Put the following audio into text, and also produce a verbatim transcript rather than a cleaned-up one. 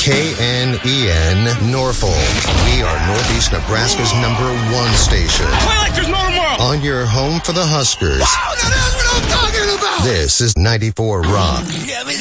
K N E N Norfolk. We are Northeast Nebraska's number one station. Play like there's no tomorrow. On your home for the Huskers. Wow, that's what I'm talking about. This is ninety-four Rock. Yeah,